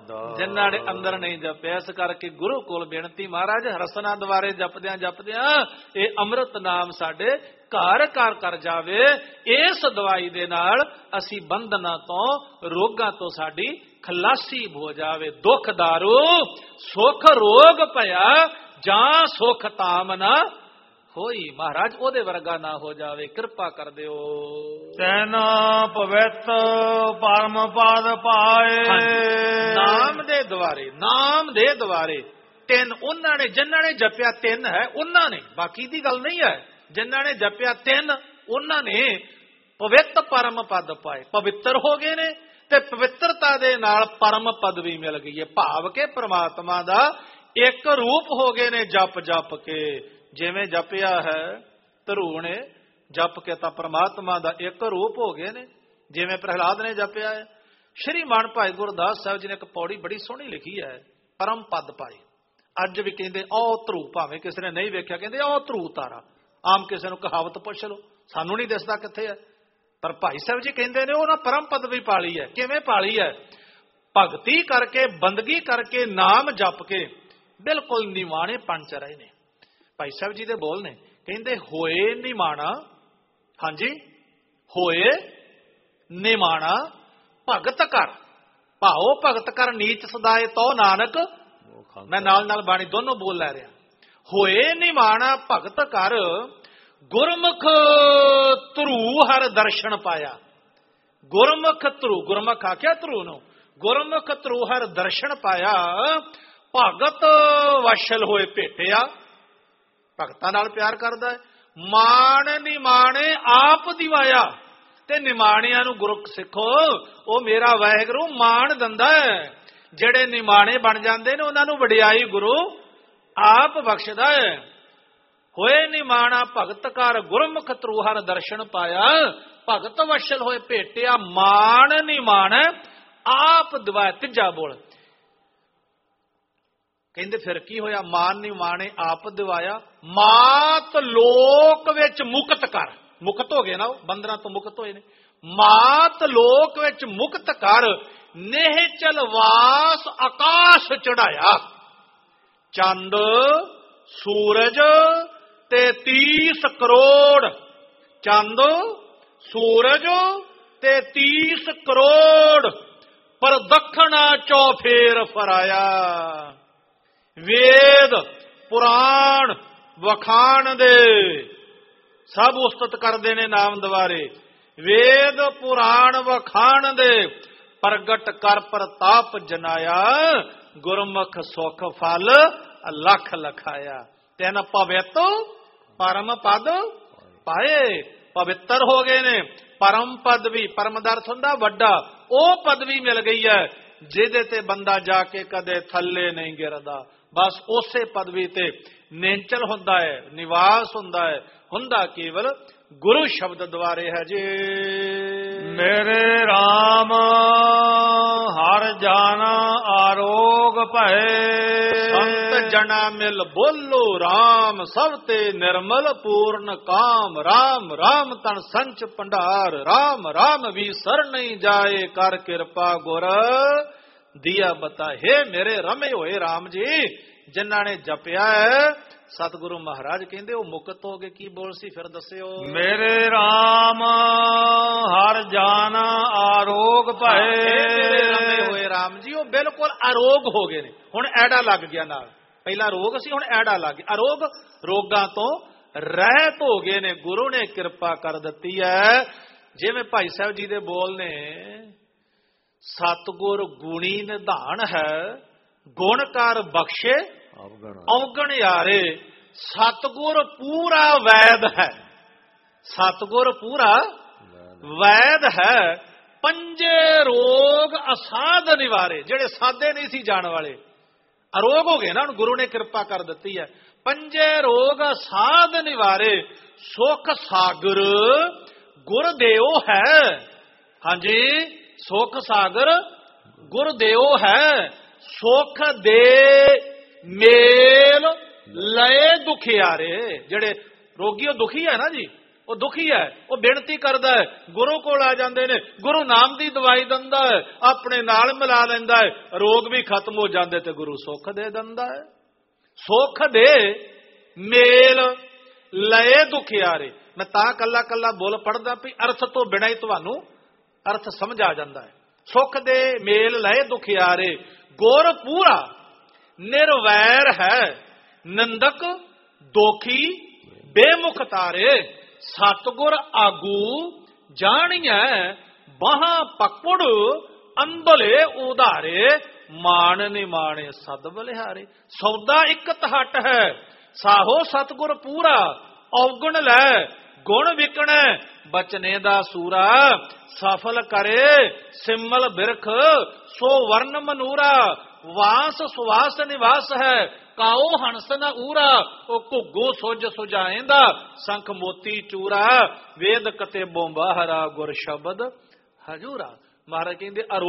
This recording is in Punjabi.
ਜਿਨ੍ਹਾਂ ਨੇ ਅੰਦਰ ਨਹੀਂ ਜਪਿਆ। ਇਸ ਕਰਕੇ ਗੁਰੂ ਕੋਲ ਬੇਨਤੀ, ਮਹਾਰਾਜ ਰਸਨਾ ਦੁਆਰੇ ਜਪਦਿਆਂ ਜਪਦਿਆਂ ਇਹ ਅੰਮ੍ਰਿਤ ਨਾਮ ਸਾਡੇ ਘਰ ਘਰ ਕਰ ਜਾਵੇ। ਇਸ ਦਵਾਈ ਦੇ ਨਾਲ ਅਸੀਂ ਬੰਧਨਾਂ ਤੋਂ, ਰੋਗਾਂ ਤੋਂ ਸਾਡੀ ਖਲਾਸੀ ਹੋ ਜਾਵੇ। ਦੁੱਖ ਦਾਰੂ ਸੁਖ ਰੋਗ ਭਇਆ, ਜਾਂ ਸੁਖ ਤਾਮ ਨਾ ਹੋਈ। ਮਹਾਰਾਜ ਉਹਦੇ ਵਰਗਾ ਨਾ ਹੋ ਜਾਵੇ, ਕਿਰਪਾ ਕਰ ਦਿਓ। ਤੈਨ ਪਵਿੱਤ ਪਰਮ ਪਦ ਪਾਏ। ਨਾਮ ਦੇ ਦੁਆਰੇ, ਨਾਮ ਦੇ ਦੁਆਰੇ ਤਿੰਨ ਉਹਨਾਂ ਨੇ, ਜਿਨ੍ਹਾਂ ਨੇ ਜਪਿਆ ਤਿੰਨ ਹੈ ਉਹਨਾਂ ਨੇ, ਬਾਕੀ ਦੀ ਗੱਲ ਨਹੀਂ ਹੈ। ਜਿਨ੍ਹਾਂ ਨੇ ਜਪਿਆ ਤਿੰਨ ਉਹਨਾਂ ਨੇ ਪਵਿੱਤ ਪਰਮ ਪਦ ਪਾਏ, ਪਵਿੱਤਰ ਹੋ ਗਏ ਨੇ ਤੇ ਪਵਿੱਤਰਤਾ ਦੇ ਨਾਲ ਪਰਮ ਪਦਵੀ ਮਿਲ ਗਈ ਹੈ। ਭਾਵ ਕੇ ਪ੍ਰਮਾਤਮਾ ਦਾ ਇੱਕ ਰੂਪ ਹੋ ਗਏ ਨੇ ਜਪ ਜਪ ਕੇ। ਜਿਵੇਂ ਜਪਿਆ ਹੈ ਧਰੂ ਨੇ ਜਪ ਕੇ ਤਾਂ ਪ੍ਰਮਾਤਮਾ ਦਾ ਇੱਕ ਰੂਪ ਹੋ ਗਏ ਨੇ, ਜਿਵੇਂ ਪ੍ਰਹਿਲਾਦ ਨੇ ਜਪਿਆ ਹੈ। ਸ਼੍ਰੀ ਮਾਨ ਭਾਈ ਗੁਰਦਾਸ ਸਾਹਿਬ ਜੀ ਨੇ ਇੱਕ ਪੌੜੀ ਬੜੀ ਸੋਹਣੀ ਲਿਖੀ ਹੈ, ਪਰਮ ਪਦ ਪਾਏ। ਅੱਜ ਵੀ ਕਹਿੰਦੇ ਉਹ ਧਰੂ, ਭਾਵੇਂ ਕਿਸੇ ਨੇ ਨਹੀਂ ਵੇਖਿਆ ਕਹਿੰਦੇ ਉਹ ਧਰੂ ਤਾਰਾ। ਆਮ ਕਿਸੇ ਨੂੰ ਕਹਾਵਤ ਪੁੱਛ ਲਓ, ਸਾਨੂੰ ਨਹੀਂ ਦਿਸਦਾ ਕਿੱਥੇ ਹੈ, ਪਰ ਭਾਈ ਸਾਹਿਬ ਜੀ ਕਹਿੰਦੇ ਨੇ ਉਹ ਨਾ ਪਰਮ ਪਦਵੀ ਪਾਲੀ ਹੈ। ਕਿਵੇਂ ਪਾਲੀ ਹੈ? ਭਗਤੀ ਕਰਕੇ, ਬੰਦਗੀ ਕਰਕੇ, ਨਾਮ ਜਪ ਕੇ ਬਿਲਕੁਲ ਨਿਮਾਣੇ ਪੰਚ ਰਹੇ ਨੇ। ਭਾਈ ਸਾਹਿਬ ਜੀ ਦੇ ਬੋਲ ਨੇ, ਕਹਿੰਦੇ ਹੋਏ ਨਿਮਾਣਾ, ਹਾਂਜੀ ਹੋਏ ਨਿਮਾਣਾ ਭਗਤ ਕਰ, ਭਾਓ ਭਗਤ ਕਰ ਨੀਚ ਸਦਾਏ ਤੋ ਨਾਨਕ। ਮੈਂ ਨਾਲ ਨਾਲ ਬਾਣੀ ਦੋਨੋਂ ਬੋਲ ਲੈ ਰਿਹਾ। ਹੋਏ ਨਿਮਾਣਾ ਭਗਤ ਕਰ, ਗੁਰਮੁਖ ਧਰੂ ਹਰ ਦਰਸ਼ਨ ਪਾਇਆ। ਗੁਰਮੁਖ ਧਰੂ, ਗੁਰਮੁਖ ਆਖਿਆ ਧਰੂ ਨੂੰ, ਗੁਰਮੁਖ ਧਰੂ ਹਰ ਦਰਸ਼ਨ ਪਾਇਆ। ਭਗਤ ਵਸ਼ਲ ਹੋਏ ਭੇਟਿਆ, ਭਗਤਾਂ ਨਾਲ ਪਿਆਰ ਕਰਦਾ ਹੈ। ਮਾਣ ਨਿਮਾਣੇ ਆਪ ਦਿਵਾਇਆ, ਤੇ ਨਿਮਾਣਿਆਂ ਨੂੰ ਗੁਰੂ ਸਿੱਖੋ, ਉਹ ਮੇਰਾ ਵਾਹਿਗੁਰੂ ਮਾਣ ਦਿੰਦਾ ਹੈ। ਜਿਹੜੇ ਨਿਮਾਣੇ ਬਣ ਜਾਂਦੇ ਨੇ ਉਹਨਾਂ ਨੂੰ ਵਡਿਆਈ ਗੁਰੂ ਆਪ ਬਖਸ਼ਦਾ ਹੈ। ਹੋਏ ਨਿਮਾਣਾ ਭਗਤ ਕਰ, ਗੁਰਮੁਖ ਧਰੂ ਹਰ ਦਰਸ਼ਨ ਪਾਇਆ। ਭਗਤ ਵਸ਼ਲ ਹੋਏ ਭੇਟਿਆ, ਮਾਣ ਨਿਮਾਣ ਆਪ ਦਿਵਾਇਆ। ਤੀਜਾ ਬੋਲ ਕਹਿੰਦੇ ਫਿਰ ਕੀ ਹੋਇਆ? ਮਾਨ ਨਿਮਾਣੇ ਆਪ ਦਿਵਾਇਆ। ਮਾਤ ਲੋਕ ਵਿੱਚ ਮੁਕਤ ਕਰ, ਮੁਕਤ ਹੋ ਗਏ ਨਾ, ਉਹ ਬੰਦਰਾਂ ਤੋਂ ਮੁਕਤ ਹੋਏ ਨੇ। ਮਾਤ ਲੋਕ ਵਿੱਚ ਮੁਕਤ ਕਰ, ਨਿਹਚਲ ਵਾਸ ਆਕਾਸ਼ ਚੜਾਇਆ। ਚੰਦ ਸੂਰਜ ਤੇ 30 ਕਰੋੜ, ਚੰਦ ਸੂਰਜ ਤੇ 30 ਕਰੋੜ ਪਰ ਦੱਖਣਾ ਚੌਫੇਰ ਫਰਾਇਆ। ਵੇਦ ਪੁਰਾਣ ਵਖਾਣ ਦੇ ਸਭ ਉਸਤਤ ਕਰਦੇ ਨੇ ਨਾਮ ਦੁਆਰੇ। ਵੇਦ ਪੁਰਾਣ ਵਖਾਣ ਦੇ ਪ੍ਰਗਟ ਕਰ ਪ੍ਰਤਾਪ ਜਨਾਇਆ। ਗੁਰਮੁਖ ਸੁਖ ਫਲ ਲੱਖ ਲਖਾਇਆ। ਤਿੰਨ ਪਵਿੱਤ ਪਰਮ ਪਦ ਪਾਏ, ਪਵਿੱਤਰ ਹੋ ਗਏ ਨੇ। ਪਰਮ ਪਦਵੀ, ਪਰਮ ਦਾ ਅਰਥ ਹੁੰਦਾ ਵੱਡਾ, ਉਹ ਪਦਵੀ ਮਿਲ ਗਈ ਹੈ ਜਿਹਦੇ ਤੇ ਬੰਦਾ ਜਾ ਕੇ ਕਦੇ ਥੱਲੇ ਨਹੀਂ ਗਿਰਦਾ। ਬਸ ਉਸੇ ਪਦਵੀ ਤੇ ਨਿੰਚਲ ਹੁੰਦਾ ਹੈ, ਨਿਵਾਸ ਹੁੰਦਾ ਹੈ, ਹੁੰਦਾ ਕੇਵਲ ਗੁਰੂ ਸ਼ਬਦ ਦੁਆਰੇ ਹੈ ਜੀ। ਮੇਰੇ RAM ਹਰ ਜਾਨਾ ਆਰੋਗ ਭਏ। ਸੰਤ ਜਨਾ ਮਿਲ ਬੋਲੋ RAM, ਸਭ ਤੇ ਨਿਰਮਲ ਪੂਰਨ ਕਾਮ। RAM RAM ਤਨ ਸੰਚ ਭੰਡਾਰ, RAM RAM ਵੀ ਸਰ ਨਹੀਂ ਜਾਏ, ਕਰ ਕਿਰਪਾ ਗੁਰ ਦਿਆ ਬਤਾ। ਹੈ ਮੇਰੇ ਰਮੇ ਹੋਏ RAM ਜੀ, ਜਿਨ੍ਹਾਂ ਨੇ ਜਪਿਆ ਹੈ। ਸਤਿਗੁਰੂ ਮਹਾਰਾਜ ਕਹਿੰਦੇ ਉਹ ਮੁਕਤ ਹੋ ਗਏ। ਕੀ ਬੋਲ ਸੀ ਫਿਰ ਦੱਸਿਓ? ਮੇਰੇ RAM ਹਰ ਜਾਨਾ ਆਰੋਗ ਭਏ। ਮੇਰੇ ਰਮੇ ਹੋਏ RAM ਜੀ, ਉਹ ਬਿਲਕੁਲ ਅਰੋਗ ਹੋ ਗਏ ਨੇ। ਹੁਣ ਐੜਾ ਲੱਗ ਗਿਆ ਨਾਲ, ਪਹਿਲਾਂ ਰੋਗ ਸੀ, ਹੁਣ ਐੜਾ ਲੱਗ ਗਿਆ। ਅਰੋਗ ਰੋਗਾਂ ਤੋਂ ਰਹਿਤ ਹੋ ਗਏ ਨੇ। ਗੁਰੂ ਨੇ ਕਿਰਪਾ ਕਰ ਦਿੱਤੀ ਹੈ। ਜਿਵੇਂ ਭਾਈ ਸਾਹਿਬ ਜੀ ਦੇ ਬੋਲ ਨੇ, ਸਤਿਗੁਰ ਗੁਣੀ ਨਿਧਾਨ ਹੈ, ਗੁਣਕਾਰ ਬਖਸ਼ੇ ਔਗਣ ਯਾਰੇ। ਸਤਿਗੁਰ ਪੂਰਾ ਵੈਦ ਹੈ, ਸਤਿਗੁਰ ਪੂਰਾ ਵੈਦ ਹੈ। ਪੰਜੇ ਰੋਗ ਅਸਾਧ ਨਿਵਾਰੇ, ਜਿਹੜੇ ਸਾਦੇ ਨਹੀਂ ਸੀ ਜਾਣ ਵਾਲੇ ਅਰੋਗ ਹੋ ਗਏ ਨਾ, ਹੁਣ ਗੁਰੂ ਨੇ ਕਿਰਪਾ ਕਰ ਦਿੱਤੀ ਹੈ। ਪੰਜੇ ਰੋਗ ਅਸਾਧ ਨਿਵਾਰੇ, ਸੁਖ ਸਾਗਰ ਗੁਰਦੇਵ ਹੈ। ਹਾਂਜੀ, ਸੁਖ ਸਾਗਰ ਗੁਰਦੇਵ ਹੈ। ਸੁਖ ਦੇ ਮੇਲ ਲਏ ਦੁਖਿਆਰੇ, ਜਿਹੜੇ ਰੋਗੀ ਉਹ ਦੁਖੀ ਹੈ ਨਾ ਜੀ, ਉਹ ਦੁਖੀ ਹੈ, ਉਹ ਬੇਨਤੀ ਕਰਦਾ ਹੈ, ਗੁਰੂ ਕੋਲ ਆ ਜਾਂਦੇ ਨੇ, ਗੁਰੂ ਨਾਮ ਦੀ ਦਵਾਈ ਦਿੰਦਾ ਹੈ, ਆਪਣੇ ਨਾਲ ਮਿਲਾ ਲੈਂਦਾ ਹੈ, ਰੋਗ ਵੀ ਖਤਮ ਹੋ ਜਾਂਦੇ ਤੇ ਗੁਰੂ ਸੁੱਖ ਦੇ ਦਿੰਦਾ ਹੈ। ਸੁੱਖ ਦੇ ਮੇਲ ਲਏ ਦੁਖਿਆਰੇ। ਮੈਂ ਤਾਂ ਕੱਲਾ ਕੱਲਾ ਬੋਲ ਪੜਦਾ ਵੀ ਅਰਥ ਤੋਂ ਬਿਨਾਂ ਹੀ ਤੁਹਾਨੂੰ ਅਰਥ ਸਮਝ ਆ ਜਾਂਦਾ ਹੈ। ਸੁੱਖ ਦੇ ਮੇਲ ਲਏ ਦੁਖਿਆਰੇ, ਗੁਰ ਪੂਰਾ ਨਿਰਵੈਰ ਹੈ, ਨਿੰਦਕ ਦੋਖੀ ਬੇਮੁਖ ਤਾਰੇ, ਸਤਿਗੁਰ ਆਗੂ ਜਾਣੀਐ ਬਾਹਾਂ ਪਕੜ ਅੰਬਲੇ ਉਧਾਰੇ, ਮਾਣ ਨਿਮਾਣੇ ਸਦ ਬਲਿਹਾਰੇ। ਸੌਦਾ ਇੱਕ ਤਹਟ ਹੈ, ਸਾਹੋ ਸਤਿਗੁਰ ਪੂਰਾ, ਔਗਣ ਲੈ ਗੁਣ ਵਿਕਣੈ ਬਚਨੇ ਦਾ ਸੂਰਾ, ਸਫਲ ਕਰੇ ਸਿਮਲ ਬਿਰਖ ਸੋ ਵਰਨ ਮਨੂਰਾ, ਵਾਸ ਸੁਵਾਸ ਨਿਵਾਸ ਹੈ ਕਾਓ ਹੰਸ ਨ ਊਰਾ, ਉਹ ਘੁੱਗੋ ਸੁਜ ਸੁਜਾਏਂਦਾ ਸੰਖ ਮੋਤੀ ਚੂਰਾ, ਵੇਦ ਕਤੇ ਬੋਂਬਾਹਰਾ ਗੁਰ ਸ਼ਬਦ ਹਜੂਰਾ। ਮਹਾਰਾਜ ਕਹਿੰਦੇ